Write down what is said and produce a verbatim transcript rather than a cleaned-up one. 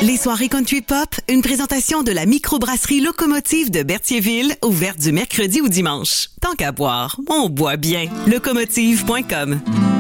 Les soirées country pop, une présentation de la microbrasserie Locomotive de Berthierville, ouverte du mercredi au dimanche. Tant qu'à boire, on boit bien. locomotive point com